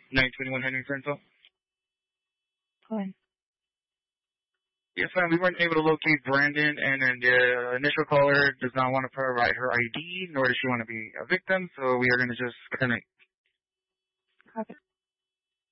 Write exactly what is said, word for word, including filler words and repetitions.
nine twenty-one Henry Fernville. Fine. Yes, ma'am. We weren't able to locate Brandon, and then the initial caller does not want to provide her I D, nor does she want to be a victim, so we are going to just connect. Copy.